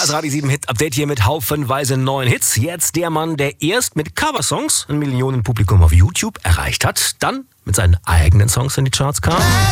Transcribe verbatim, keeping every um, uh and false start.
Das Radio sieben Hit Update hier mit haufenweise neuen Hits. Jetzt der Mann, der erst mit Coversongs ein Millionenpublikum auf YouTube erreicht hat, dann mit seinen eigenen Songs in die Charts kam.